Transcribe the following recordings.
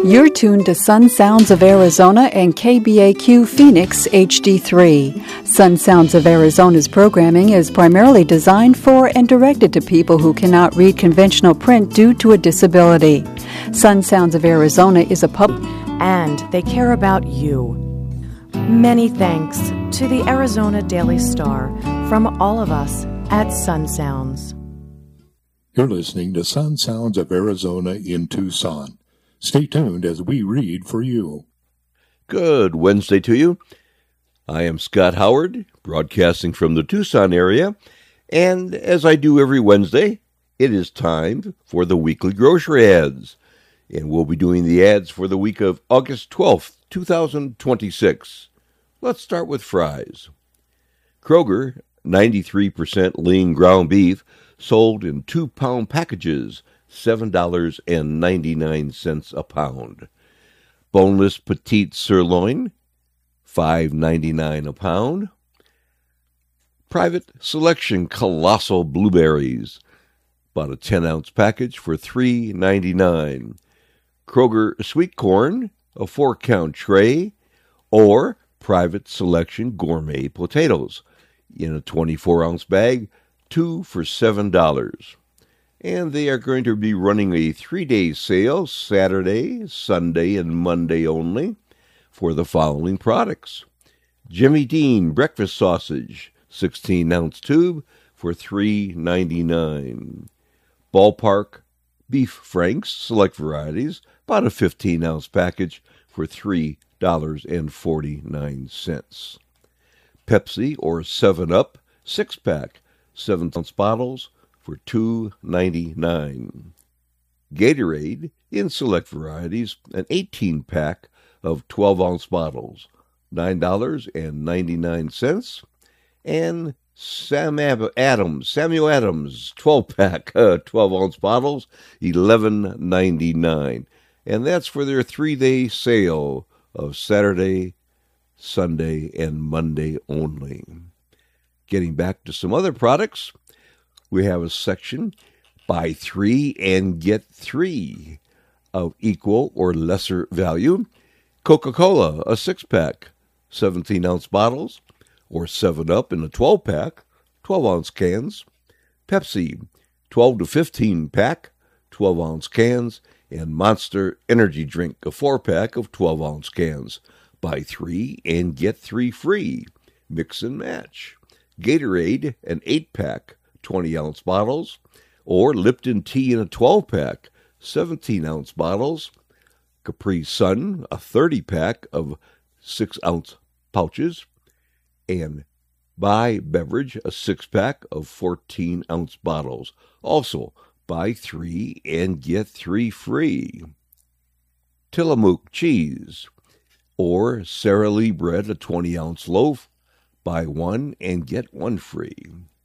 You're tuned to Sun Sounds of Arizona and KBAQ Phoenix HD3. Sun Sounds of Arizona's programming is primarily designed for and directed to people who cannot read conventional print due to a disability. Sun Sounds of Arizona is a and they care about you. Many thanks to the Arizona Daily Star from all of us at Sun Sounds. You're listening to Sun Sounds of Arizona in Tucson. Stay tuned as we read for you. Good Wednesday to you. I am Scott Howard, broadcasting from the Tucson area, and as I do every Wednesday, it is time for the weekly grocery ads, and we'll be doing the ads for the week of August 12th, 2026. Let's start with fries. Kroger 93% lean ground beef sold in 2-pound packages, $7.99 a pound. Boneless petite sirloin, $5.99 a pound. Private Selection colossal blueberries, about a 10-ounce package for $3.99. Kroger sweet corn, a 4-count tray, or Private Selection gourmet potatoes in a 24-ounce bag, 2 for $7. And they are going to be running a 3-day sale, Saturday, Sunday, and Monday only, for the following products. Jimmy Dean breakfast sausage, 16-ounce tube for $3.99. Ballpark beef franks, select varieties, about a 15-ounce package for $3.49. Pepsi or 7-Up 6-pack, 7-ounce bottles for $2.99. Gatorade in select varieties, an 18-pack of 12-ounce bottles, $9.99. And Samuel Adams 12-pack, 12-ounce bottles, $11.99. And that's for their 3-day sale of Saturday, Sunday, and Monday only. Getting back to some other products, we have a section, buy 3 and get 3 of equal or lesser value. Coca-Cola, a 6-pack, 17-ounce bottles, or 7-Up in a 12-pack, 12-ounce cans. Pepsi, 12 to 15-pack, 12-ounce cans. And Monster Energy Drink, a 4-pack of 12-ounce cans. Buy 3 and get 3 free. Mix and match. Gatorade, an 8-pack, 20-ounce bottles, or Lipton Tea in a 12-pack, 17-ounce bottles. Capri Sun, a 30-pack of 6-ounce pouches, and Buy Beverage, a 6-pack of 14-ounce bottles. Also, buy 3 and get 3 free. Tillamook cheese, or Sara Lee bread, a 20-ounce loaf, buy 1 and get 1 free.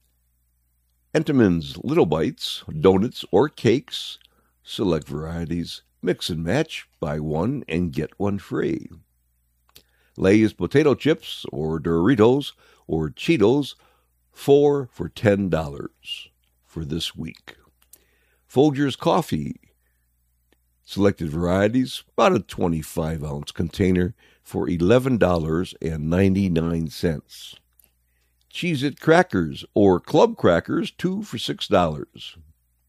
Entenmann's Little Bites, donuts or cakes, select varieties, mix and match, buy 1 and get 1 free. Lay's potato chips or Doritos or Cheetos, 4 for $10 for this week. Folgers Coffee, selected varieties, about a 25-ounce container for $11.99. Cheez-It crackers or club crackers, 2 for $6.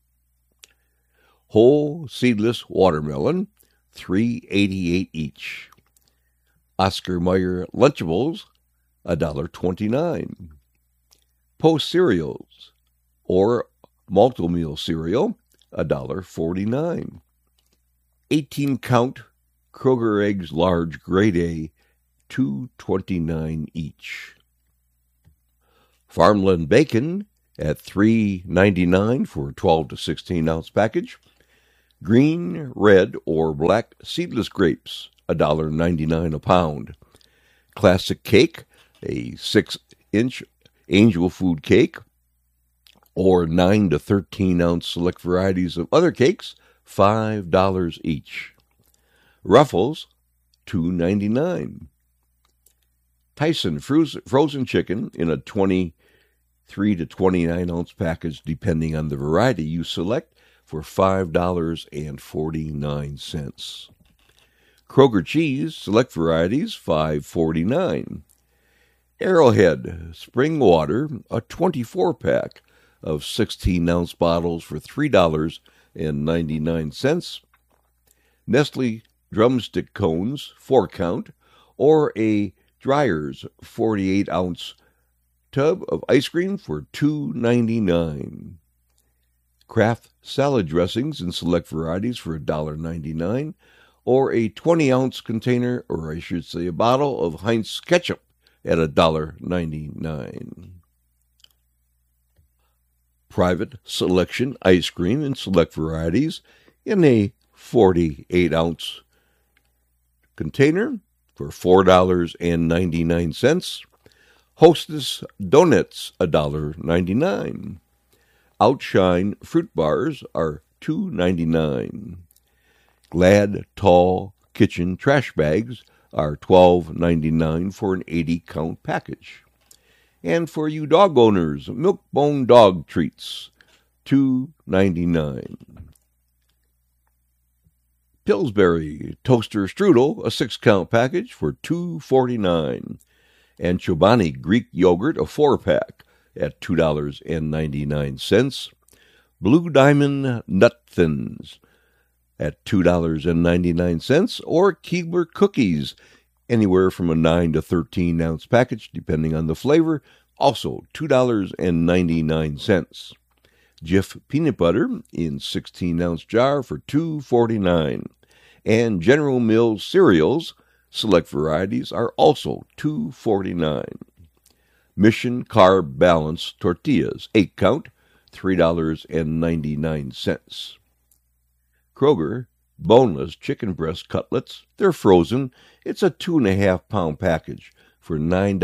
Whole seedless watermelon, $3.88 each. Oscar Mayer Lunchables, $1.29. Post cereals or multi-meal cereal, $1.49. 18-count Kroger eggs large grade A, $2.29 each. Farmland bacon at $3.99 for a 12 to 16-ounce package. Green, red, or black seedless grapes, $1.99 a pound. Classic cake, a 6-inch angel food cake, or 9 to 13-ounce select varieties of other cakes, $5 each. Ruffles, $2.99. Tyson frozen chicken in a 23 to 29-ounce package, depending on the variety you select, for $5.49. Kroger cheese, select varieties, $5.49. Arrowhead spring water, a 24-pack of 16-ounce bottles for $3.99. Nestle drumstick cones, 4-count, or a Dreyer's 48-ounce tub of ice cream for $2.99. Kraft salad dressings in select varieties for $1.99, or a 20-ounce container, or I should say a bottle of Heinz ketchup at $1.99. Private selection ice cream in select varieties in a 48-ounce container for $4.99. Hostess Donuts, $1.99. Outshine fruit bars are $2.99. Glad tall kitchen trash bags are $12.99 for an 80-count package. And for you dog owners, Milk-Bone dog treats, $2.99. Pillsbury toaster strudel, a 6-count package for $2.49. And Chobani Greek yogurt, a 4-pack at $2.99. Blue Diamond Nut Thins at $2.99, or Keebler cookies, anywhere from a 9 to 13-ounce package, depending on the flavor, also $2.99. Jif peanut butter in 16-ounce jar for $2.49. And General Mills cereals, select varieties, are also $2.49. Mission Carb Balance tortillas, 8-count, $3.99. Kroger boneless chicken breast cutlets, they're frozen. It's a 2.5-pound package for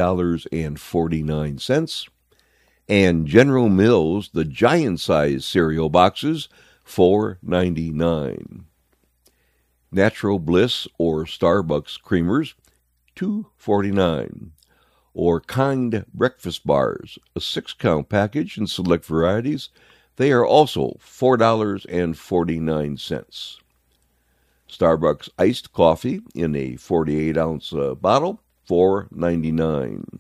$9.49. And General Mills, the giant-size cereal boxes, $4.99. Natural Bliss or Starbucks creamers, $2.49. Or Kind breakfast bars, a 6-count package in select varieties, they are also $4.49. Starbucks iced coffee in a 48-ounce bottle, $4.99.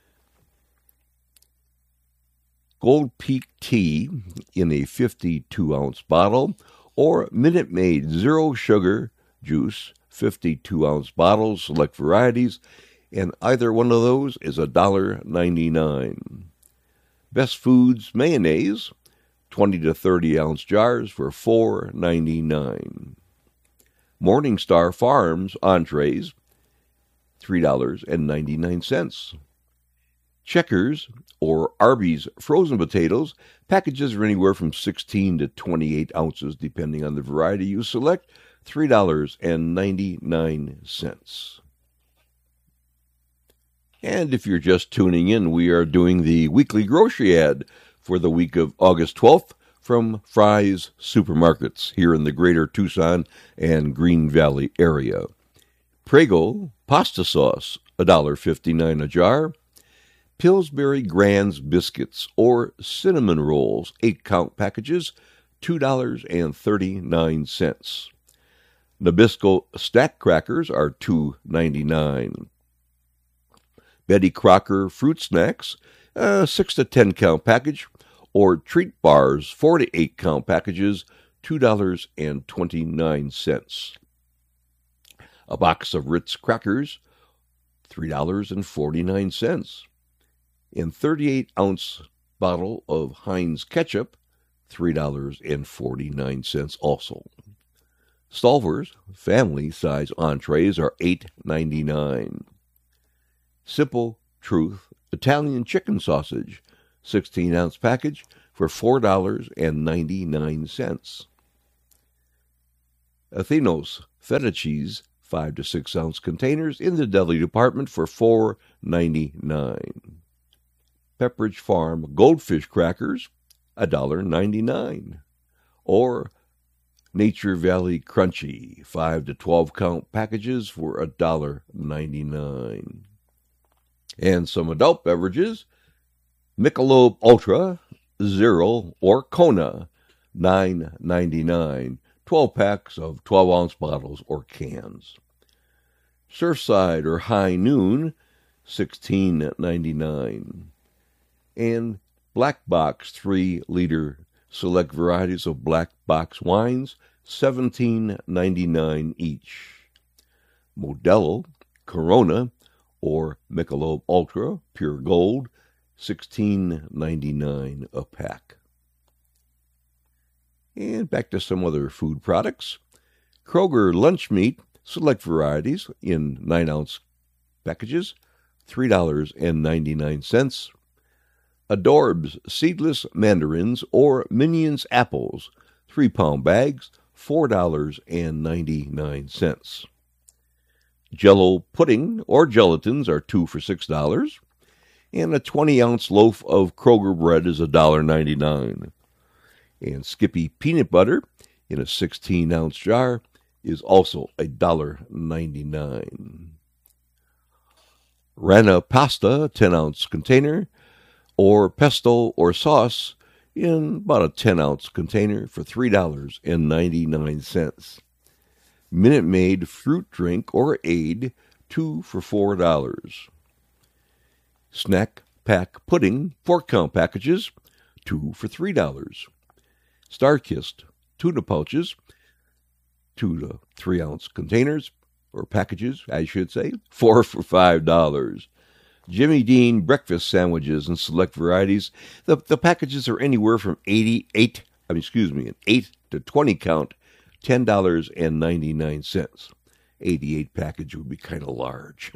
Gold Peak tea in a 52-ounce bottle, or Minute Maid Zero Sugar juice, 52-ounce bottles, select varieties, and either one of those is $1.99. Best Foods mayonnaise, 20 to 30-ounce jars for $4.99. Morningstar Farms entrees, $3.99. Checkers or Arby's frozen potatoes, packages are anywhere from 16 to 28 ounces, depending on the variety you select, $3.99. And if you're just tuning in, we are doing the weekly grocery ad for the week of August 12th from Fry's Supermarkets here in the greater Tucson and Green Valley area. Prego pasta sauce, $1.59 a jar. Pillsbury Grands biscuits or cinnamon rolls, 8-count packages, $2.39. Nabisco stack crackers are $2.99. Betty Crocker fruit snacks, a 6 to 10-count package, or treat bars, 4 to 8-count packages, $2.29. A box of Ritz crackers, $3.49. In 38-ounce bottle of Heinz ketchup, $3.49 also. Stouffer's family-size entrees are $8.99. Simple Truth Italian chicken sausage, 16-ounce package for $4.99. Athenos feta cheese, 5 to 6-ounce containers in the deli department for $4.99. Pepperidge Farm goldfish crackers, $1.99. Or Nature Valley Crunchy, 5 to 12-count packages for $1.99. And some adult beverages, Michelob Ultra, Zero, or Kona, $9.99. 12 packs of 12-ounce bottles or cans. Surfside or High Noon, $16.99. And Black Box 3-liter select varieties of Black Box wines, $17.99 each. Modelo, Corona, or Michelob Ultra Pure Gold, $16.99 a pack. And back to some other food products. Kroger lunch meat, select varieties in 9-ounce packages, $3.99. Adorbs seedless mandarins or Minions apples, 3-pound bags, $4.99. Jell-O pudding or gelatins are 2 for $6, and a 20-ounce loaf of Kroger bread is $1.99. And Skippy peanut butter in a 16-ounce jar is also $1.99. Rana pasta, 10-ounce container, or pesto or sauce in about a 10-ounce container for $3.99. Minute Maid fruit drink or aid, 2 for $4. Snack pack pudding, 4-count packages, 2 for $3. Star-Kissed tuna pouches, 2 to 3-ounce containers, or packages, I should say, 4 for $5. Jimmy Dean breakfast sandwiches and select varieties. The packages are anywhere from an 8 to 20 count, $10.99. 88 package would be kind of large.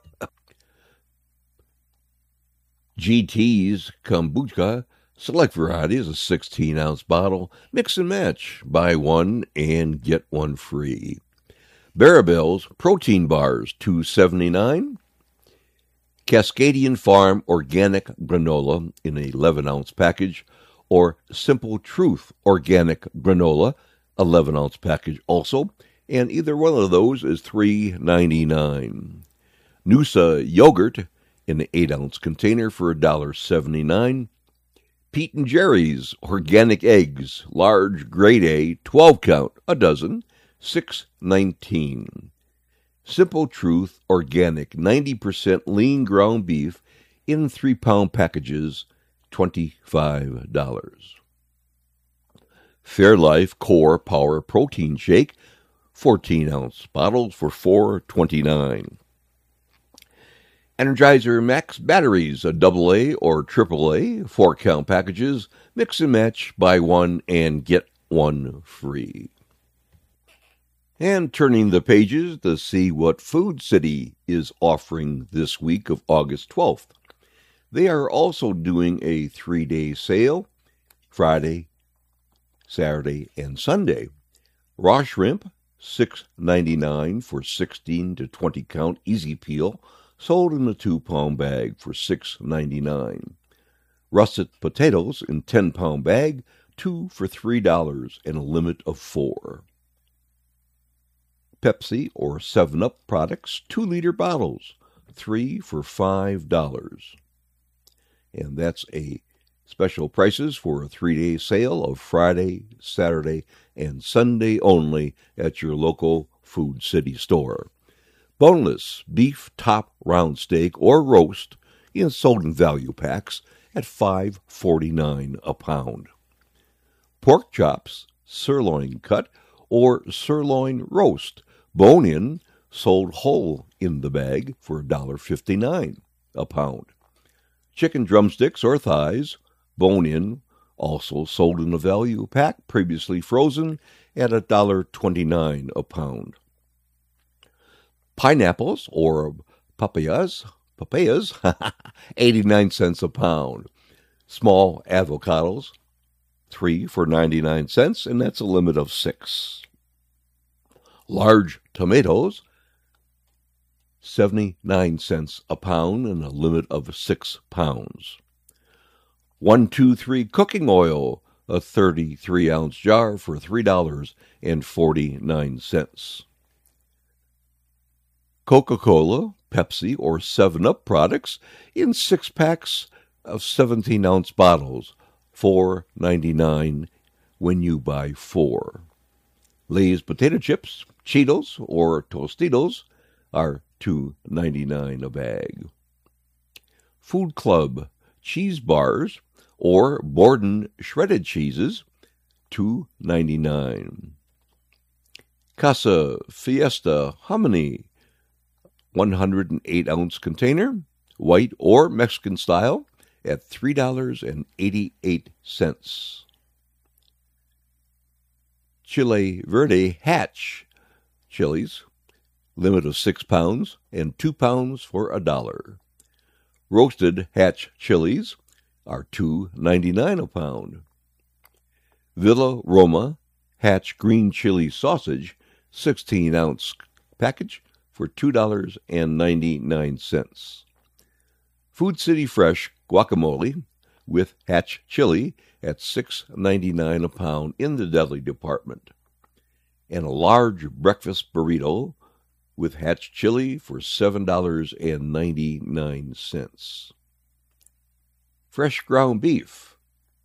GT's Kombucha select varieties, a 16-ounce bottle, mix and match, buy one and get one free. Barabel's protein bars, $2.79. Cascadian Farm organic granola in an 11-ounce package, or Simple Truth organic granola, 11-ounce package also, and either one of those is $3.99. Noosa yogurt in an 8-ounce container for $1.79. Pete and Jerry's organic eggs, large grade A, 12-count, a dozen, $6.19. Simple Truth organic 90% lean ground beef in 3-pound packages, $25. Fairlife Core Power Protein Shake, 14-ounce bottles for $4.29. Energizer Max batteries, a AA or AAA, 4-count packages, mix and match, buy one and get one free. And turning the pages to see what Food City is offering this week of August 12th. They are also doing a 3-day sale, Friday, Saturday, and Sunday. Raw shrimp, $6.99 for 16 to 20 count easy peel, sold in a 2-pound bag for $6.99. Russet potatoes in 10-pound bag, 2 for $3 and a limit of 4. Pepsi or 7-Up products, 2-liter bottles, 3 for $5. And that's a special prices for a 3-day sale of Friday, Saturday, and Sunday only at your local Food City store. Boneless beef top round steak or roast in sold in value packs at $5.49 a pound. Pork chops, sirloin cut, or sirloin roast, bone-in, sold whole in the bag for $1.59 a pound. Chicken drumsticks or thighs, bone-in, also sold in a value pack, previously frozen, at $1.29 a pound. Pineapples or papayas, 89 cents a pound. Small avocados, 3 for 99 cents, and that's a limit of 6. Large tomatoes, 79 cents a pound and a limit of 6 pounds. 123 cooking oil, a 33-ounce jar for $3.49. Coca-Cola, Pepsi, or 7-Up products in 6-packs of 17-ounce bottles, $4.99 when you buy 4. Lay's potato chips, Cheetos, or Tostitos, are $2.99 a bag. Food Club cheese bars or Borden shredded cheeses, $2.99. Casa Fiesta hominy, 108-ounce container, white or Mexican style, at $3.88. Chile Verde Hatch chilies, limit of 6 pounds and 2 pounds for $1. Roasted Hatch chilies are $2.99 a pound. Villa Roma Hatch green chili sausage, 16-ounce package for $2.99. Food City Fresh guacamole with Hatch chili at $6.99 a pound in the deli department. And a large breakfast burrito with Hatch chili for $7.99. Fresh ground beef,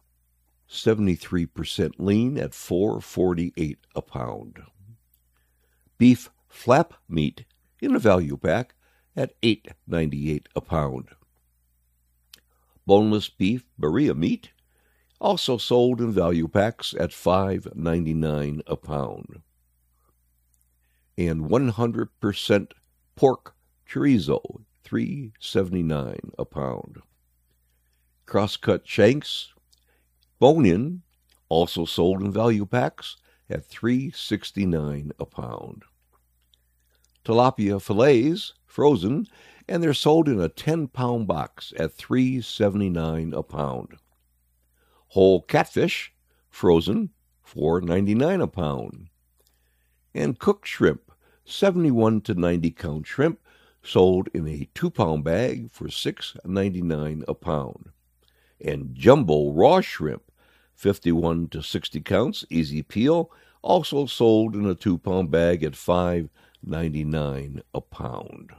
73% lean at $4.48 a pound. Beef flap meat in a value pack at $8.98 a pound. Boneless beef birria meat, also sold in value packs at $5.99 a pound. And 100% pork chorizo, $3.79 a pound. Crosscut shanks, bone-in, also sold in value packs at $3.69 a pound. Tilapia fillets, frozen, and they're sold in a 10-pound box at $3.79 a pound. Whole catfish, frozen, $4.99 a pound. And cooked shrimp, 71 to 90 count shrimp, sold in a 2-pound bag for $6.99 a pound. And jumbo raw shrimp, 51 to 60 counts, easy peel, also sold in a 2-pound bag at $5.99 a pound.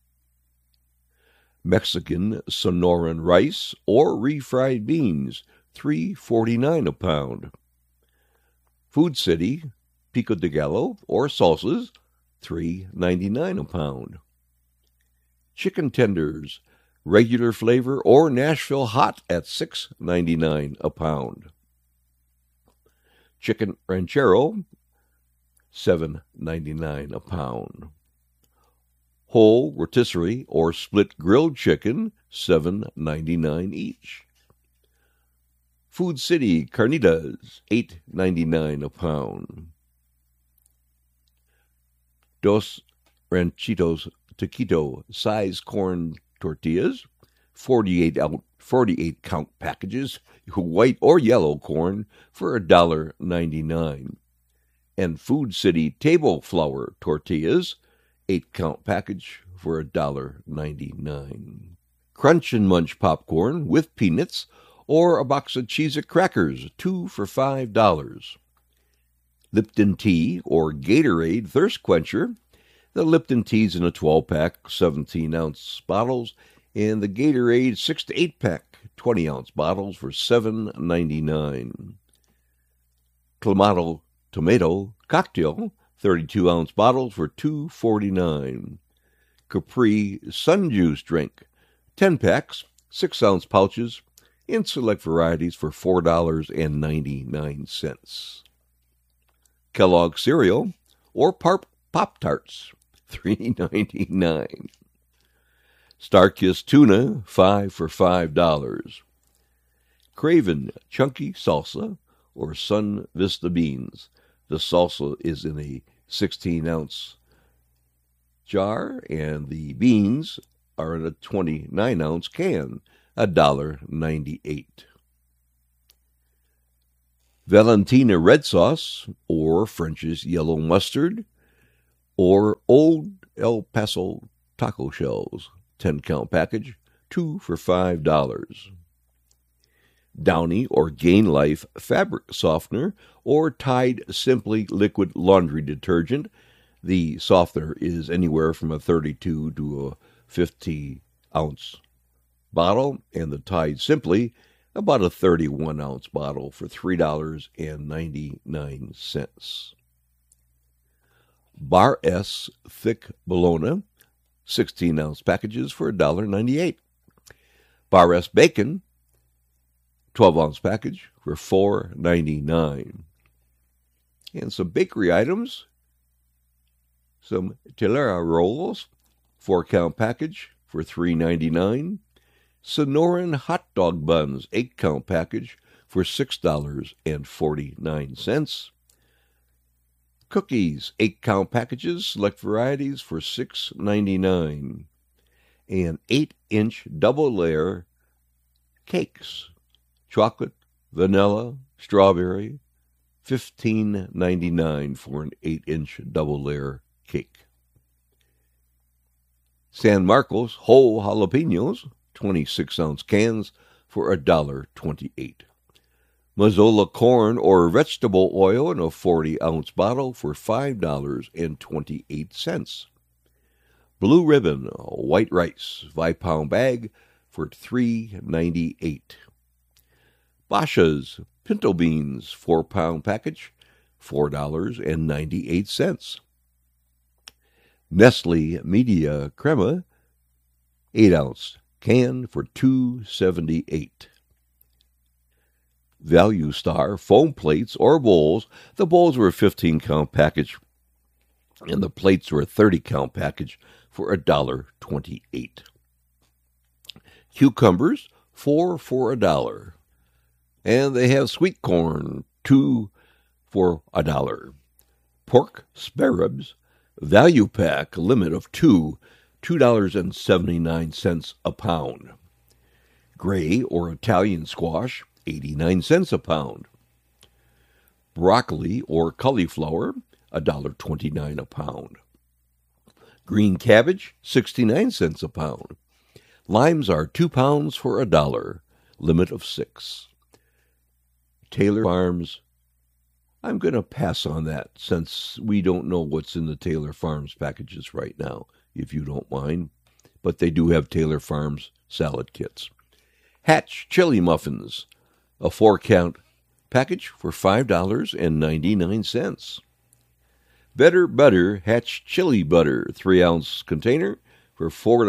Mexican Sonoran rice or refried beans, $3.49 a pound. Food City Pico de Gallo or salsas, $3.99 a pound. Chicken tenders, regular flavor or Nashville hot at $6.99 a pound. Chicken ranchero, $7.99 a pound. Whole rotisserie or split grilled chicken, $7.99 each. Food City carnitas, $8.99 a pound. Dos Ranchitos Taquito size corn tortillas, 48 count packages, white or yellow corn for $1.99. And Food City table flour tortillas, 8-count package for $1.99. Crunch and Munch popcorn with peanuts or a box of Cheez-It crackers, 2 for $5. Lipton tea or Gatorade thirst quencher. The Lipton tea's in a 12-pack, 17-ounce bottles, and the Gatorade 6 to 8-pack, 20-ounce bottles for $7.99. Clamato tomato cocktail, 32-ounce bottles for $2.49. Capri Sun Juice drink, 10 packs, 6-ounce pouches, in select varieties for $4.99. Kellogg cereal or Pop-Tarts, $3.99. Starkist tuna, 5 for $5. Craven chunky salsa or Sun Vista beans. The salsa is in a 16-ounce jar, and the beans are in a 29-ounce can, $1.98. Valentina red sauce or French's yellow mustard or Old El Paso taco shells, 10-count package, 2 for $5. Downy or Gain Life fabric softener or Tide Simply liquid laundry detergent. The softener is anywhere from a 32 to a 50-ounce bottle, and the Tide Simply about a 31-ounce bottle for $3.99. Bar S thick bologna 16-ounce packages for $1.98. Bar S bacon, 12-ounce package for $4.99. And some bakery items, some Telera rolls, 4-count package for $3.99. Sonoran hot dog buns, 8-count package for $6.49. Cookies, 8-count packages, select varieties for $6.99. And 8-inch double-layer cakes, chocolate, vanilla, strawberry, $15.99 for an 8-inch double-layer cake. San Marcos whole jalapenos, 26-ounce cans for $1.28. Mazola corn or vegetable oil in a 40-ounce bottle for $5.28. Blue Ribbon white rice, 5-pound bag for $3.98. Basha's pinto beans, 4-pound package, $4.98. Nestle Media Crema, 8-ounce can for $2.78. Value Star foam plates or bowls. The bowls were a 15-count package, and the plates were a 30-count package for $1.28. Cucumbers, 4 for $1. And they have sweet corn, 2 for $1. Pork spare ribs, value pack, limit of 2, $2.79 a pound. Gray or Italian squash, 89 cents a pound. Broccoli or cauliflower, $1.29 a pound. Green cabbage, 69 cents a pound. Limes are 2 pounds for $1, limit of 6. Taylor Farms, I'm going to pass on that since we don't know what's in the Taylor Farms packages right now, if you don't mind. But they do have Taylor Farms salad kits. Hatch chili muffins, a 4-count package for $5.99. Better Butter Hatch chili butter, 3-ounce container for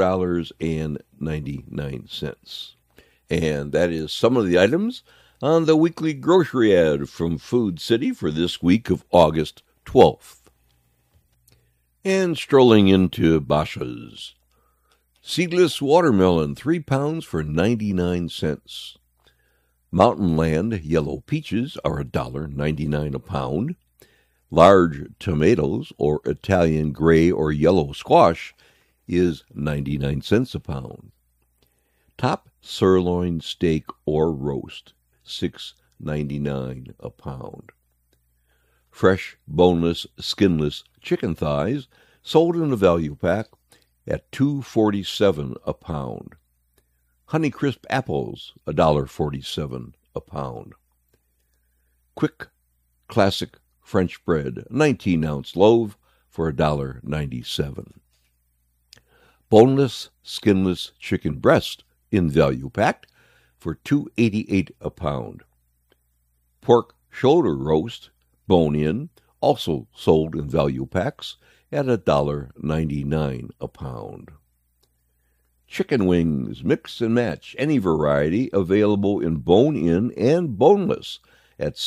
$4.99. And that is some of the items on the weekly grocery ad from Food City for this week of August 12th. And strolling into Basha's. Seedless watermelon, 3 pounds for 99 cents. Mountain Land yellow peaches are $1.99 a pound. Large tomatoes or Italian gray or yellow squash is 99 cents a pound. Top sirloin steak or roast, $6.99 a pound. Fresh, boneless, skinless chicken thighs sold in a value pack at $2.47 a pound. Honeycrisp apples, $1.47 a pound. Quick classic French bread, 19-ounce loaf for $1.97. Boneless, skinless chicken breast in value pack for $2.88 a pound. Pork shoulder roast, bone-in, also sold in value packs at $1.99 a pound. Chicken wings, mix and match, any variety, available in bone-in and boneless at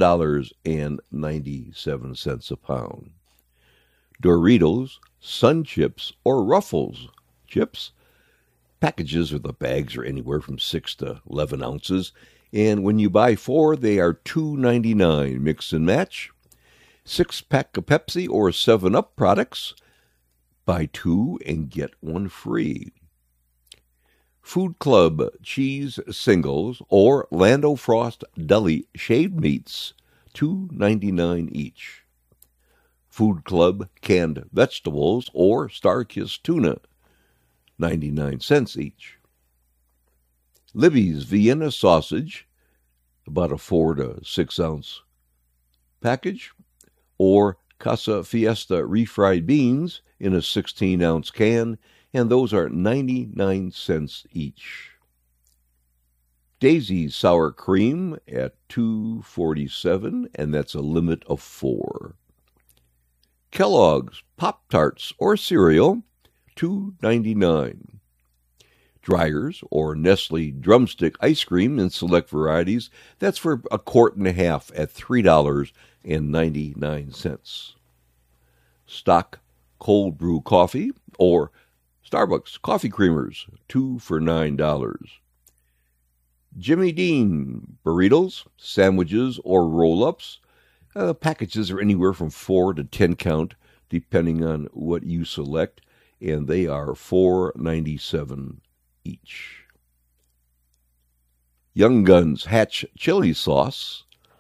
$7.97 a pound. Doritos, Sun Chips, or Ruffles chips. Packages or the bags are anywhere from 6 to 11 ounces, and when you buy 4, they are $2.99. Mix and match. 6-pack of Pepsi or 7-Up products. Buy 2 and get 1 free. Food Club cheese singles or Lando Frost deli shaved meats, $2.99 each. Food Club canned vegetables or Star-Kissed tuna, 99 cents each. Libby's Vienna sausage, about a 4 to 6 ounce package, or Casa Fiesta refried beans in a 16-ounce can, and those are 99 cents each. Daisy's sour cream at $2.47, and that's a limit of 4. Kellogg's Pop-Tarts or cereal, $2.99. Dreyer's or Nestle drumstick ice cream in select varieties, that's for a quart and a half at $3.99. Stock cold brew coffee or Starbucks coffee creamers, 2 for $9. Jimmy Dean burritos, sandwiches, or roll-ups. Packages are anywhere from 4 to 10 count, depending on what you select, and they are $4.97 each. Young Guns Hatch chili sauce,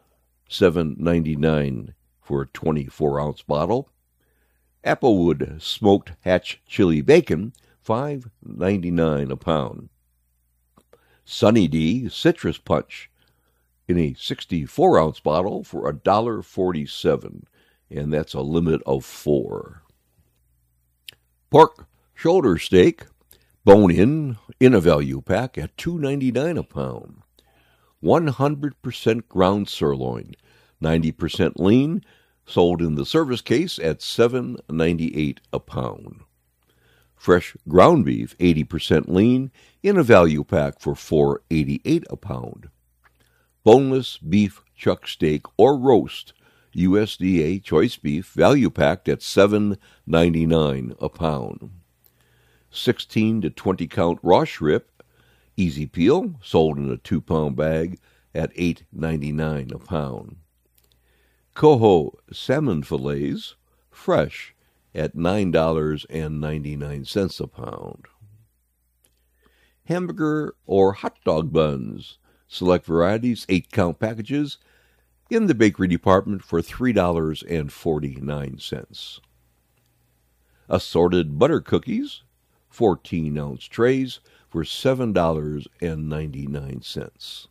$7.99 for a 24-ounce bottle. Applewood smoked Hatch chili bacon, $5.99 a pound. Sunny D citrus punch in a 64-ounce bottle for $1.47, and that's a limit of 4. Pork shoulder steak, bone-in a value pack at $2.99 a pound. 100% ground sirloin, 90% lean, sold in the service case at $7.98 a pound. Fresh ground beef, 80% lean, in a value pack for $4.88 a pound. Boneless beef chuck steak or roast, USDA choice beef, value packed at $7.99 a pound. 16 to 20 count raw shrimp, easy peel, sold in a 2-pound bag at $8.99 a pound. Coho salmon fillets, fresh, at $9.99 a pound. Hamburger or hot dog buns, select varieties, 8-count packages, in the bakery department for $3.49. Assorted butter cookies, 14-ounce trays for $7.99.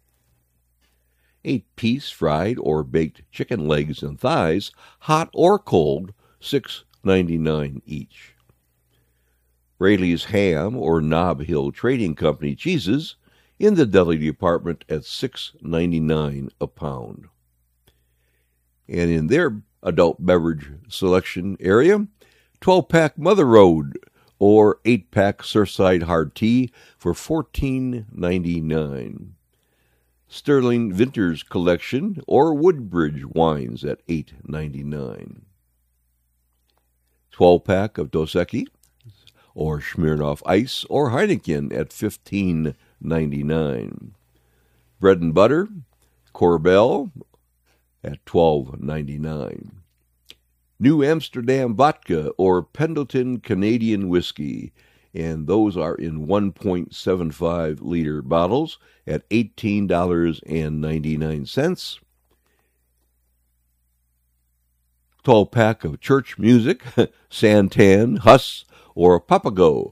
8-piece fried or baked chicken legs and thighs, hot or cold, $6.99 each. Rayleigh's Ham or Nob Hill Trading Company cheeses in the deli department at $6.99 a pound. And in their adult beverage selection area, 12-pack Mother Road or 8-pack Surfside Hard Tea for $14.99. Sterling Vintners Collection or Woodbridge wines at $8.99. 12-pack of Dos Equis or Smirnoff Ice or Heineken at $15.99. Bread and butter, Corbel at $12.99. New Amsterdam Vodka or Pendleton Canadian Whiskey, and those are in 1.75-liter bottles at $18.99. 12-pack of church music, Santan, Huss, or Papago,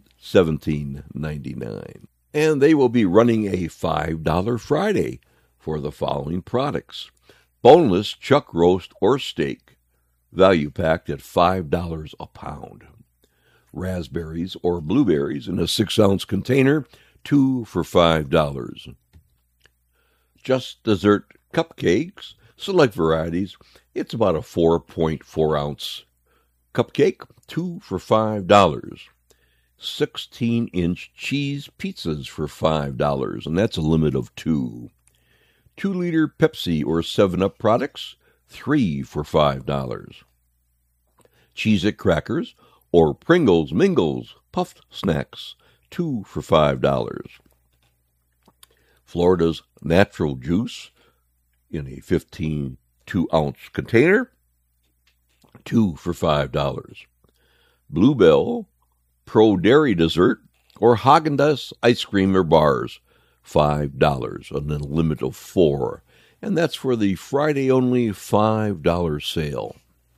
$17.99. And they will be running a $5 Friday for the following products. Boneless chuck roast or steak, value packed at $5 a pound. Raspberries or blueberries in a 6-ounce container, 2 for $5. Just Dessert cupcakes, select varieties. It's about a 4.4-ounce cupcake, 2 for $5. 16-inch cheese pizzas for $5, and that's a limit of 2. 2-liter Pepsi or 7-Up products, 3 for $5. Cheez-It crackers or Pringles Mingles puffed snacks, 2 for $5. Florida's Natural Juice in a 15 2-ounce container, 2 for $5. Bluebell Pro Dairy Dessert or Häagen-Dazs ice cream or bars, $5, and then a limit of 4. And that's for the Friday only $5 sale.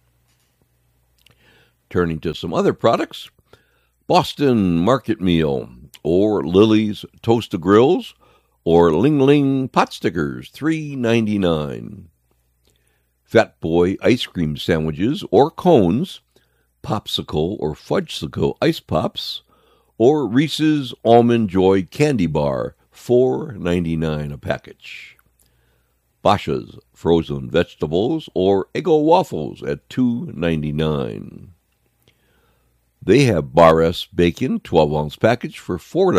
Turning to some other products, Boston Market Meal or Lily's Toast Grills or Ling Ling Pot Stickers, $3.99. Fat Boy ice cream sandwiches or cones, Popsicle or Fudgesicle ice pops, or Reese's Almond Joy candy bar, $4.99 a package. Basha's frozen vegetables or Eggo waffles at $2.99. They have Bar S bacon, 12-ounce package for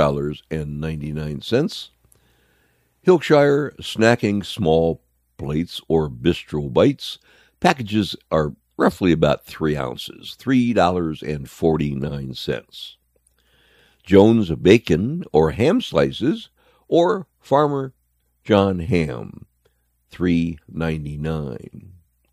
$4.99. Hilkshire snacking small plates or bistro bites. Packages are roughly about 3 ounces, $3.49. Jones bacon or ham slices or Farmer John ham, $3.99.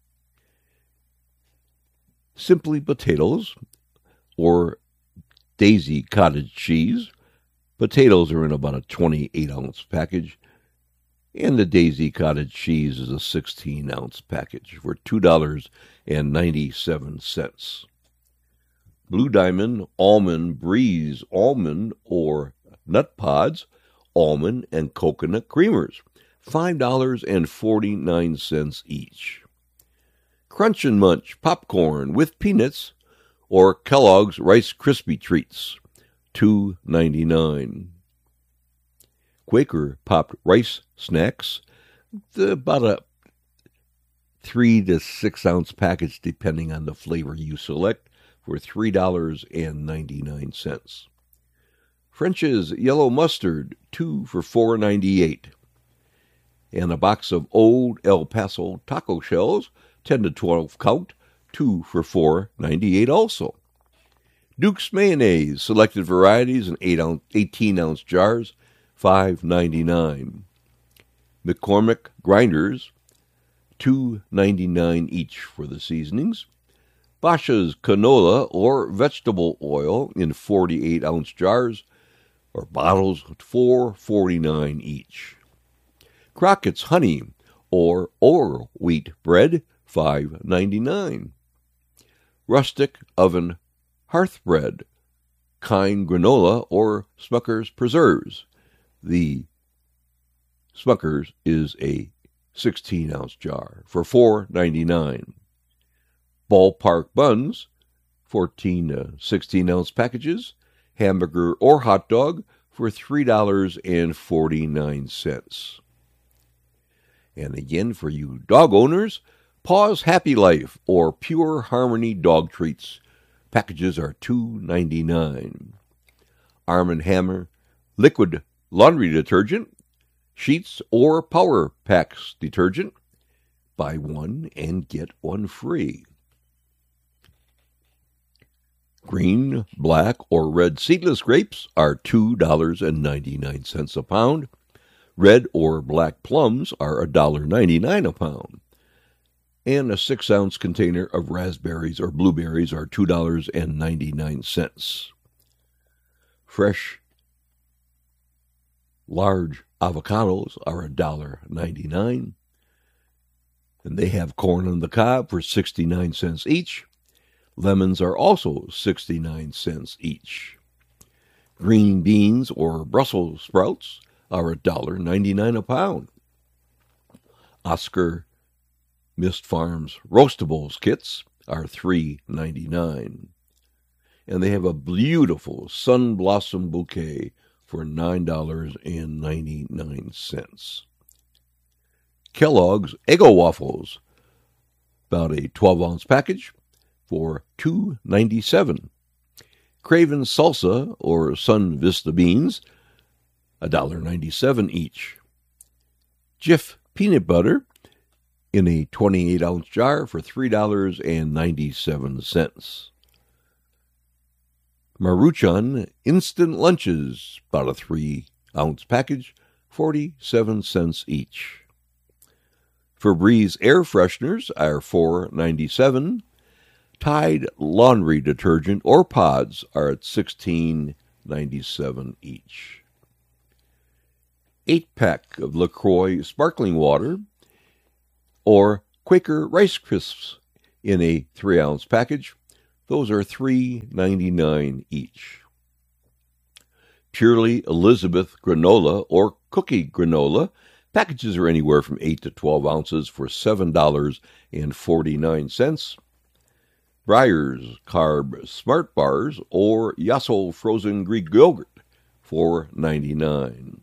Simply potatoes or Daisy cottage cheese. Potatoes are in about a 28-ounce package, and the Daisy cottage cheese is a 16-ounce package for $2.97. Blue Diamond almond breeze almond or nut pods, almond and coconut creamers, $5.49 each. Crunch and Munch popcorn with peanuts or Kellogg's Rice Krispie Treats, $2.99. Quaker popped rice snacks, about a 3 to 6 ounce package depending on the flavor you select, for $3.99. French's yellow mustard, 2 for $4.98. And a box of old El Paso taco shells, 10 to 12 count, 2 for $4.98 also. Duke's mayonnaise, selected varieties in 18-ounce jars, $5.99. McCormick grinders, $2.99 each for the seasonings. Basha's canola or vegetable oil in 48-ounce jars or bottles, $4.49 each. Crockett's honey or wheat bread, $5.99. Rustic oven hearth bread, Kind granola or Smucker's preserves. The Smucker's is a 16-ounce jar for $4.99. Ballpark buns, 14 to 16-ounce packages, hamburger or hot dog for $3.49. And again, for you dog owners, Paws Happy Life or Pure Harmony dog treats. Packages are $2.99. Arm & Hammer liquid laundry detergent, sheets or Power Packs detergent. Buy one and get one free. Green, black, or red seedless grapes are $2.99 a pound. Red or black plums are $1.99 a pound. And a 6-ounce container of raspberries or blueberries are $2.99. Fresh, large avocados are $1.99. And they have corn on the cob for 69 cents each. Lemons are also 69 cents each. Green beans or Brussels sprouts are $1.99 a pound. Oscar Mist Farms Roastables kits are $3.99. And they have a beautiful sun blossom bouquet for $9.99. Kellogg's Eggo Waffles, about a 12-ounce package, for $2.97. Craven Salsa or Sun Vista beans, $1.97 each. Jif peanut butter in a 28-ounce jar for $3.97. Maruchan instant lunches, about a 3-ounce package, 47 cents each. Febreze air fresheners are $4.97. Tide laundry detergent or pods are at $16.97 each. 8-pack of LaCroix sparkling water or Quaker Rice Crisps in a 3-ounce package. Those are $3.99 each. Purely Elizabeth granola or cookie granola. Packages are anywhere from 8 to 12 ounces for $7.49. Breyers Carb Smart Bars or Yasso Frozen Greek Yogurt, $4.99.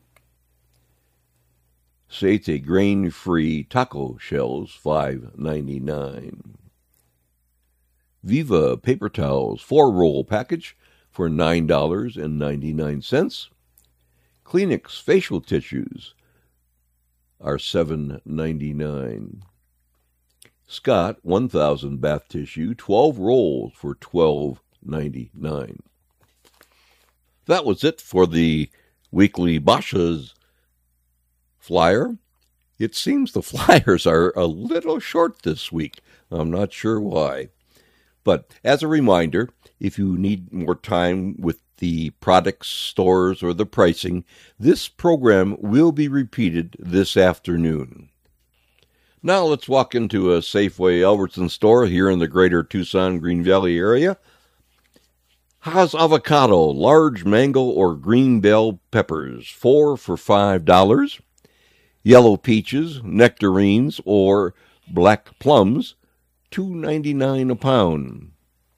Sate grain-free taco shells, $5.99. Viva paper towels, 4-roll package for $9.99. Kleenex facial tissues are $7.99. Scott 1000 bath tissue, 12 rolls for $12.99. That was it for the weekly Basha's flyer. It seems the flyers are a little short this week. I'm not sure why. But as a reminder, if you need more time with the products, stores, or the pricing, this program will be repeated this afternoon. Now let's walk into a Safeway Albertson store here in the greater Tucson, Green Valley area. Haas avocado, large mango or green bell peppers, 4 for $5. Yellow peaches, nectarines, or black plums, $2.99 a pound.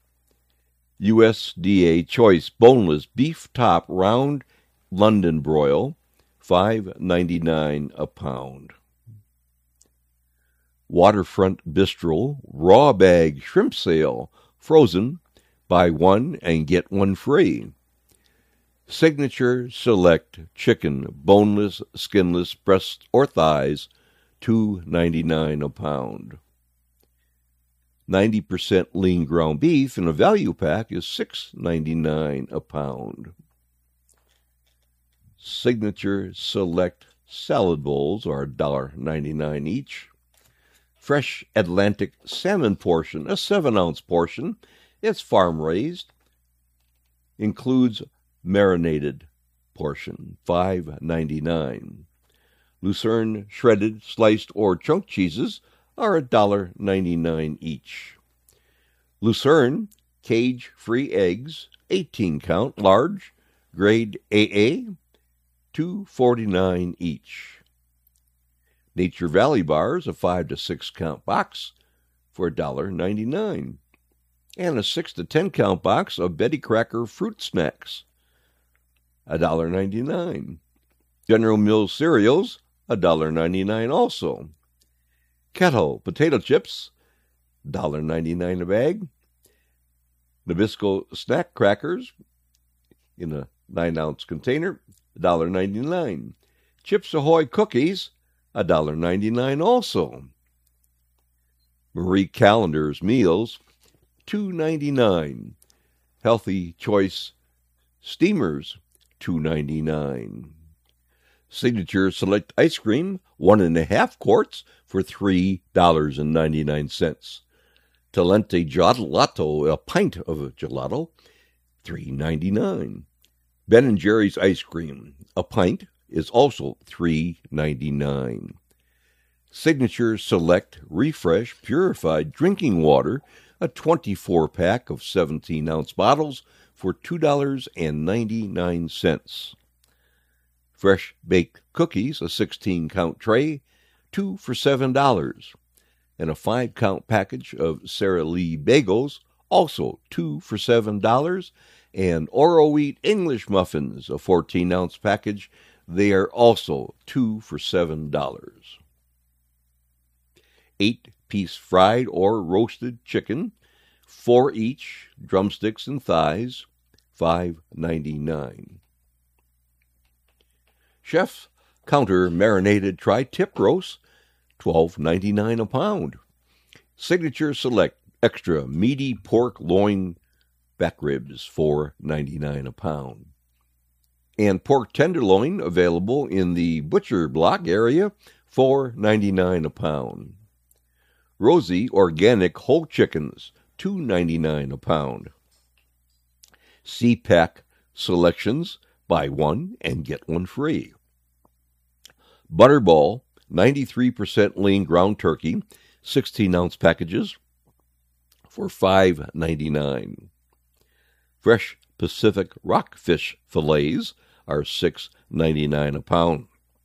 USDA Choice boneless beef top round London broil, $5.99 a pound. Waterfront Bistro raw bag shrimp sale, frozen, buy one and get one free. Signature Select chicken, boneless, skinless, breast or thighs, $2.99 a pound. 90% lean ground beef in a value pack is $6.99 a pound. Signature Select salad bowls are $1.99 each. Fresh Atlantic salmon portion, a 7-ounce portion, it's farm-raised, includes marinated portion, $5.99. Lucerne shredded, sliced, or chunk cheeses are $1.99 each. Lucerne cage-free eggs, 18-count, large, grade AA, $2.49 each. Nature Valley bars, a 5 to 6 count box, for $1.99. And a 6 to 10 count box of Betty Cracker fruit snacks, $1.99. General Mills cereals, $1.99 also. Kettle potato chips, $1.99 a bag. Nabisco snack crackers in a 9-ounce container, $1.99. Chips Ahoy cookies, $1.99 also. Marie Callender's meals, $2.99. Healthy Choice steamers, $2.99. Signature Select ice cream, 1.5 quarts for $3.99. Talente Gelato, a pint of gelato, $3.99. Ben & Jerry's ice cream, a pint, is also $3.99. Signature Select Refresh Purified Drinking Water, a 24-pack of 17-ounce bottles for $2.99. Fresh Baked Cookies, a 16-count tray, 2 for $7. And a 5-count package of Sara Lee bagels, also 2 for $7. And Oro Wheat English muffins, a 14-ounce package, they are also 2 for $7. 8-piece fried or roasted chicken, 4 each, drumsticks and thighs, $5.99. Chef's Counter marinated tri-tip roast, $12.99 a pound. Signature Select extra meaty pork loin back ribs, $4.99 a pound. And pork tenderloin available in the butcher block area, $4.99 a pound. Rosie organic whole chickens, $2.99 a pound. C-Pack selections, buy one and get one free. Butterball, 93% lean ground turkey, 16-ounce packages for $5.99. Fresh Pacific rockfish fillets are $6.99 a pound.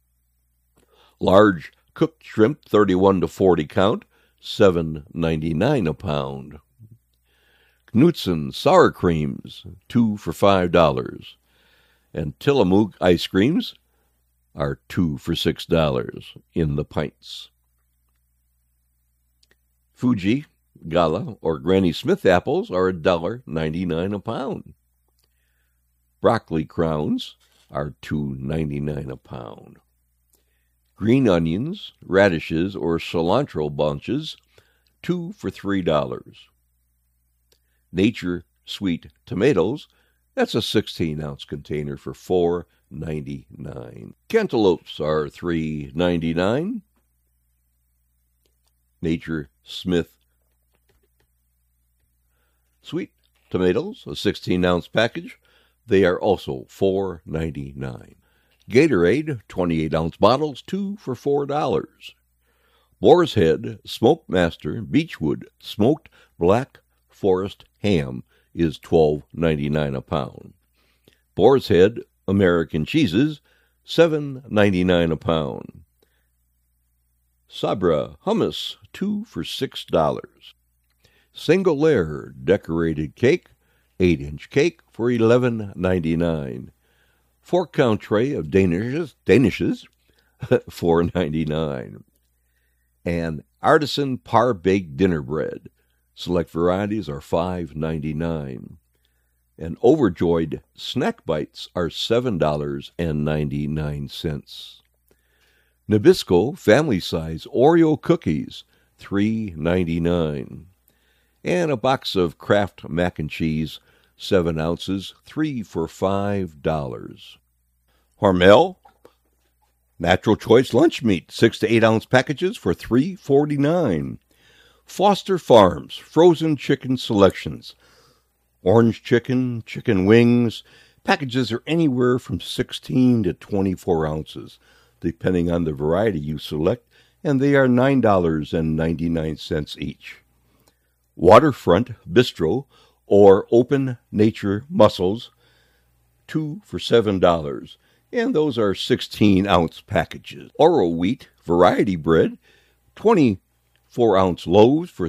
Large cooked shrimp, 31 to 40 count, $7.99 a pound. Knudsen sour creams, 2 for $5. And Tillamook ice creams are 2 for $6 in the pints. Fuji Gala or Granny Smith apples are $1.99 a pound. Broccoli crowns are $2.99 a pound. Green onions, radishes, or cilantro bunches, 2 for $3. Nature sweet tomatoes, that's a 16-ounce container for $4.99. Cantaloupes are $3.99. Nature Smith sweet tomatoes, a 16-ounce package, they are also $4.99. Gatorade, 28-ounce bottles, 2 for $4. Boar's Head Smoked Master Beechwood Smoked Black Forest Ham is $12.99 a pound. Boar's Head American Cheeses, $7.99 a pound. Sabra Hummus, 2 for $6. Single Layer Decorated Cake, 8-inch cake for $11.99. 4-count tray of Danishes, $4.99. And Artisan Par-Baked Dinner Bread. Select varieties are $5.99. And Overjoyed Snack Bites are $7.99. Nabisco Family Size Oreo Cookies, $3.99. And a box of Kraft Mac and Cheese, 7 ounces, 3 for $5. Hormel Natural Choice Lunch Meat, 6 to 8 ounce packages for $3.49. Foster Farms Frozen Chicken Selections. Orange chicken, chicken wings. Packages are anywhere from 16 to 24 ounces, depending on the variety you select, and they are $9.99 each. Waterfront Bistro or Open Nature Mussels, 2 for $7, and those are 16-ounce packages. Oro Wheat Variety Bread, 24-ounce loaves for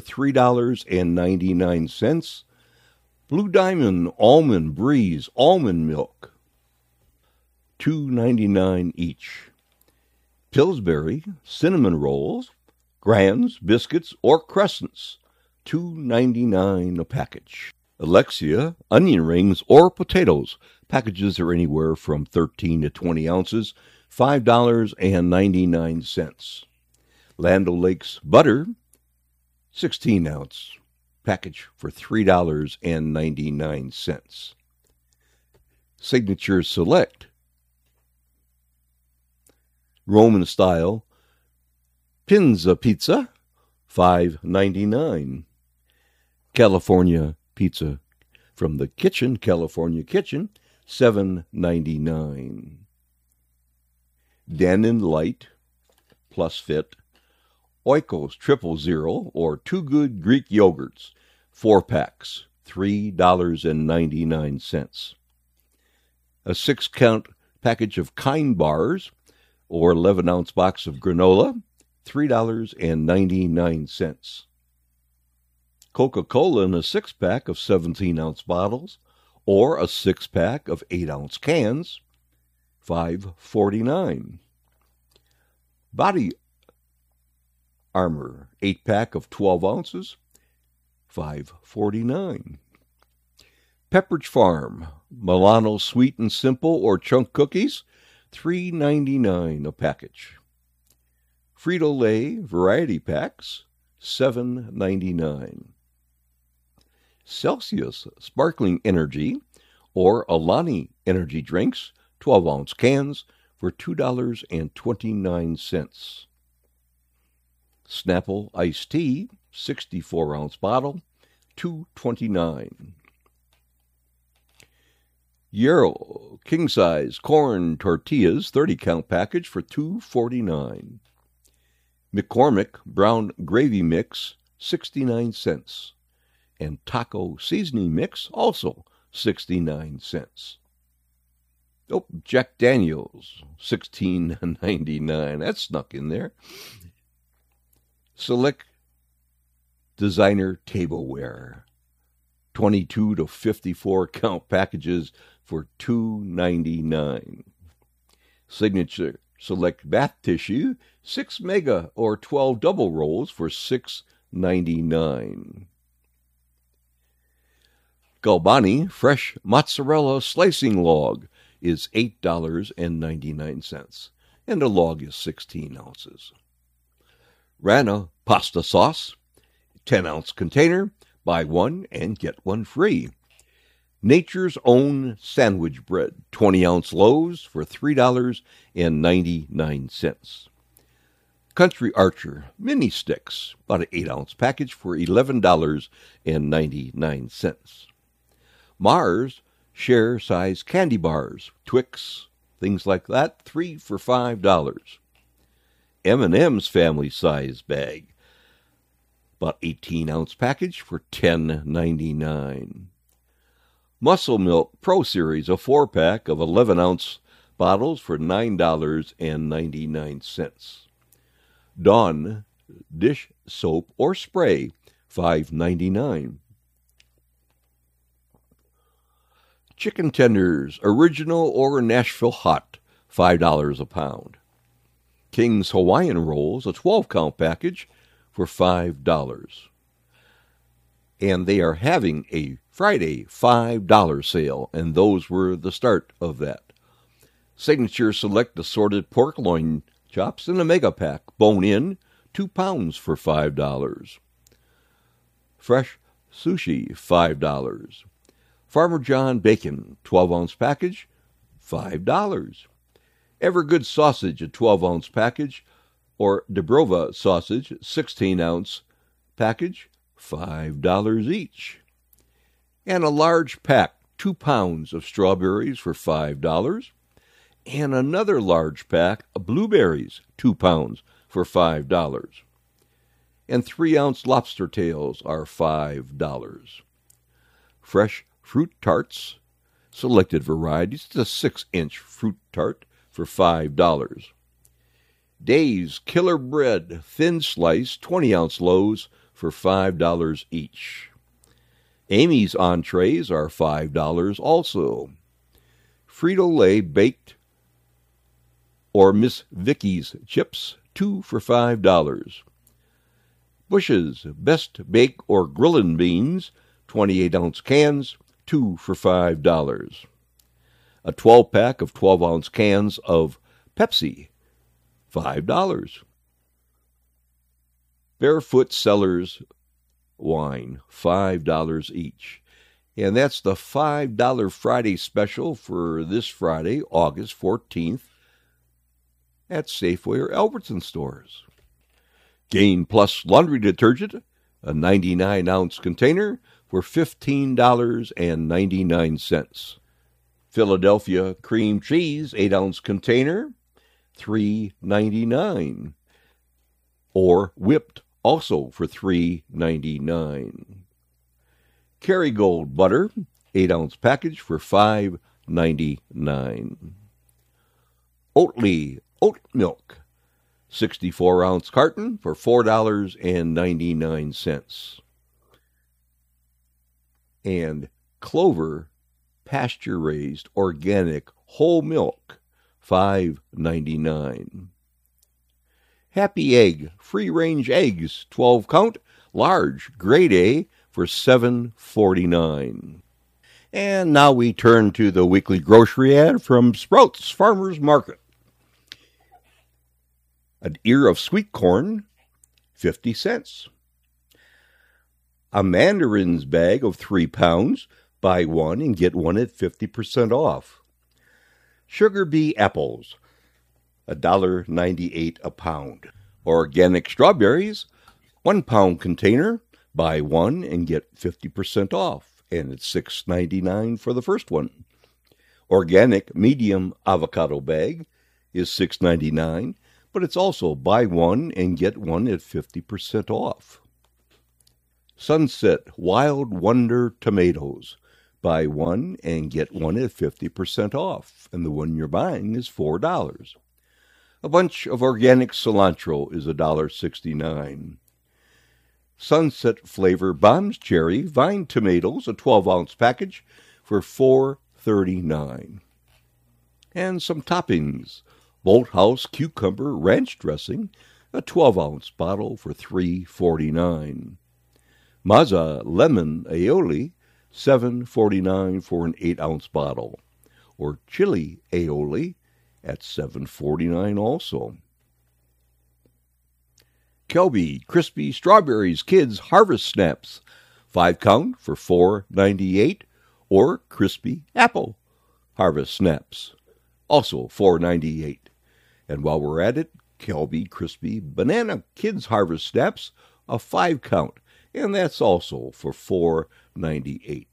$3.99. Blue Diamond Almond Breeze Almond Milk, $2.99 each. Pillsbury Cinnamon Rolls, Grands, Biscuits, or Crescents, $2.99 a package. Alexia Onion Rings or Potatoes, packages are anywhere from 13 to 20 ounces, $5.99. Land O'Lakes Butter, 16-ounce package for $3.99. Signature Select Roman Style Pinza Pizza, $5.99. California Pizza from the Kitchen, California Kitchen, $7.99. Dannon Light Plus Fit Oikos 000 or Too Good Greek Yogurts, 4 packs, $3.99. A 6-count package of Kind Bars or 11-ounce box of granola, $3.99. Coca-Cola in a 6-pack of 17-ounce bottles or a 6-pack of 8-ounce cans, $5.49. Body Armor 8-pack of 12 ounces, $5.49. Pepperidge Farm Milano Sweet and Simple or Chunk Cookies, $3.99 a package. Frito-Lay Variety Packs, $7.99. Celsius Sparkling Energy or Alani Energy Drinks, 12-ounce cans for $2.29. Snapple Iced Tea, 64-ounce bottle, $2.29. Yarrow King Size Corn Tortillas, 30-count package for $2.49. McCormick Brown Gravy Mix, 69 cents. And Taco Seasoning Mix, also 69 cents. Oh, Jack Daniels, $16.99. That snuck in there. Select Designer Tableware, 22 to 54 count packages for $2.99. Signature Select Bath Tissue, 6 mega or 12 double rolls for $6.99. $6.99. Galbani fresh mozzarella slicing log is $8.99, and the log is 16 ounces. Rana pasta sauce, 10-ounce container, buy one and get one free. Nature's Own sandwich bread, 20-ounce loaves for $3.99. Country Archer mini sticks, about an 8-ounce package for $11.99. Mars share size candy bars, Twix, things like that, 3 for $5. M&M's family size bag, about 18-ounce package for $10.99. Muscle Milk Pro Series, a 4-pack of 11-ounce bottles for $9.99. Dawn dish soap or spray, $5.99. Chicken tenders, original or Nashville hot, $5 a pound. King's Hawaiian rolls, a 12-count package, for $5. And they are having a Friday $5 sale, and those were the start of that. Signature Select assorted pork loin chops in a mega pack, bone in, 2 pounds for $5. Fresh sushi, $5. Farmer John bacon, 12-ounce package, $5. Evergood sausage, a 12-ounce package, or Dobrova sausage, 16-ounce package, $5 each. And a large pack, 2 pounds of strawberries for $5. And another large pack of blueberries, 2 pounds for $5. And 3-ounce lobster tails are $5. Fresh fruit tarts, selected varieties, it's a 6-inch fruit tart for $5. Dave's Killer Bread, thin slice, 20-ounce loaves for $5 each. Amy's entrees are $5 also. Frito-Lay baked or Miss Vicky's chips, 2 for $5. Bush's Best Bake or Grillin' Beans, 28-ounce cans, 2 for $5. A 12-pack of 12-ounce cans of Pepsi, $5. Barefoot Cellars wine, $5 each. And that's the $5 Friday special for this Friday, August 14th, at Safeway or Albertson stores. Gain Plus laundry detergent, a 99-ounce container, for $15.99. Philadelphia cream cheese, 8-ounce container, $3.99. Or whipped, also for $3.99. Kerrygold butter, 8-ounce package for $5.99. Oatly oat milk, 64-ounce carton for $4.99. And Clover pasture-raised organic whole milk, $5.99. Happy Egg free-range eggs, 12-count, large, grade A, for $7.49. And now we turn to the weekly grocery ad from Sprouts Farmers Market. An ear of sweet corn, 50 cents. A mandarins bag of 3 pounds, buy one and get one at 50% off. Sugar bee apples, $1.98 a pound. Organic strawberries, 1 pound container, buy one and get 50% off, and it's $6.99 for the first one. Organic medium avocado bag is $6.99, but it's also buy one and get one at 50% off. Sunset Wild Wonder tomatoes, buy one and get one at 50% off, and the one you're buying is $4. A bunch of organic cilantro is $1.69. Sunset Flavor Bombs Cherry Vine Tomatoes, a 12-ounce package, for $4.39. And some toppings. Bolthouse Cucumber Ranch Dressing, a 12-ounce bottle for $3.49. Mazza lemon aioli, $7.49 for an 8-ounce bottle, or chili aioli at $7.49 also. Kelby Crispy Strawberries Kids Harvest Snaps, 5-count for $4.98, or Crispy Apple Harvest Snaps, also $4.98. And while we're at it, Kelby Crispy Banana Kids Harvest Snaps, a 5-count, and that's also for $4.98.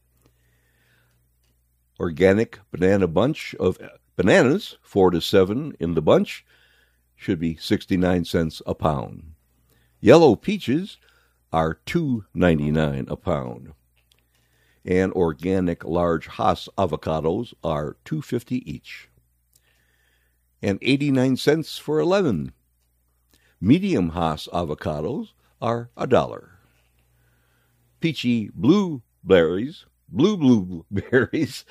Organic banana bunch of bananas, 4 to 7 in the bunch, should be 69 cents a pound. Yellow peaches are $2.99 a pound. And organic large Hass avocados are $2.50 each. And 89 cents for 11. Medium Hass avocados are $1. Peachy blueberries, blueberries,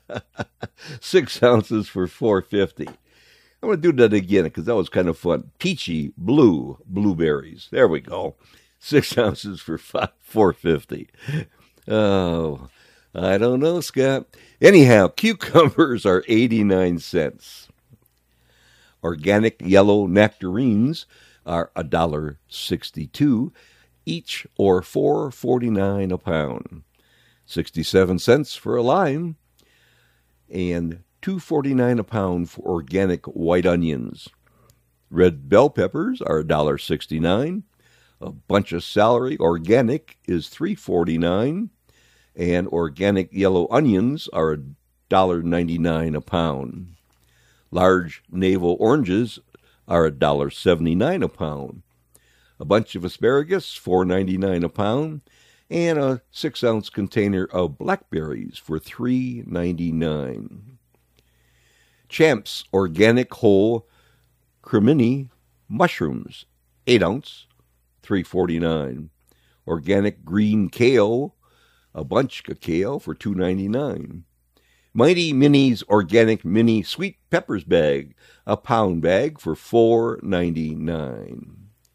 6 ounces for $4.50. I'm going to do that again because that was kind of fun. Peachy blueberries. There we go. 6 ounces for $4.50. Oh, I don't know, Scott. Anyhow, cucumbers are 89 cents. Organic yellow nectarines are $1.62 each, or $4.49 a pound. 67 cents for a lime, and $2.49 a pound for organic white onions. Red bell peppers are $1.69. A bunch of celery, organic, is $3.49, and organic yellow onions are $1.99 a pound. Large navel oranges are $1.79 a pound. A bunch of asparagus, $4.99 a pound, and a 6-ounce container of blackberries for $3.99. Champs Organic Whole Cremini mushrooms, 8-ounce, $3.49. Organic green kale, a bunch of kale for $2.99. Mighty Minis Organic Mini Sweet Peppers bag, a pound bag for $4.99.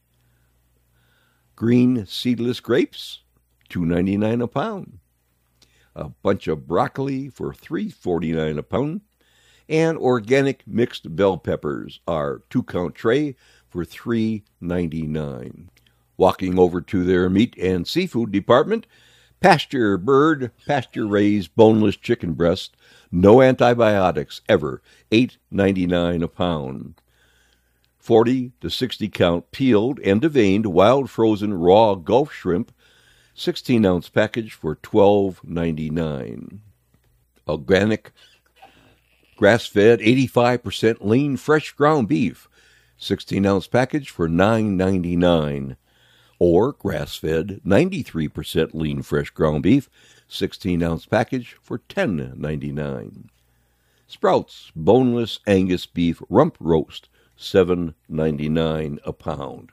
Green seedless grapes, $2.99 a pound. A bunch of broccoli for $3.49 a pound. And organic mixed bell peppers are 2-count tray for $3.99. Walking over to their meat and seafood department, Pasture Bird, pasture-raised boneless chicken breast, no antibiotics ever, $8.99 a pound. 40 to 60 count peeled and deveined wild frozen raw Gulf shrimp, 16-ounce package for $12.99. Organic grass-fed 85% lean fresh ground beef, 16-ounce package for $9.99. Or grass-fed 93% lean fresh ground beef, 16-ounce package for $10.99. Sprouts boneless Angus beef rump roast, $7.99 a pound.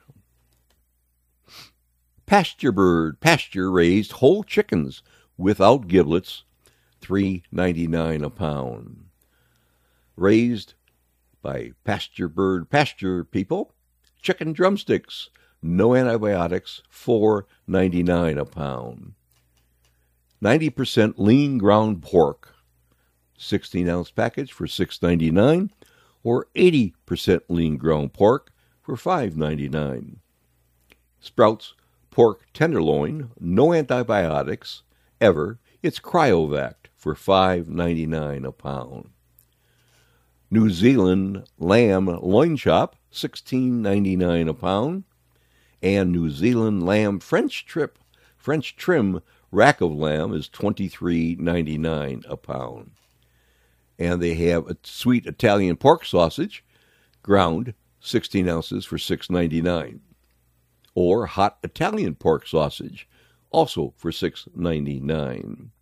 Pasture Bird pasture-raised whole chickens without giblets, $3.99 a pound. Raised by Pasture Bird pasture people, chicken drumsticks, no antibiotics, $4.99 a pound. 90% lean ground pork, 16-ounce package for $6.99, or 80% lean ground pork for $5.99. Sprouts pork tenderloin, no antibiotics, ever. It's cryovac for $5.99 a pound. New Zealand lamb loin chop, $16.99 a pound. And New Zealand lamb French trim rack of lamb is $23.99 a pound. And they have a sweet Italian pork sausage, ground, 16 ounces for $6.99. Or hot Italian pork sausage, also for $6.99.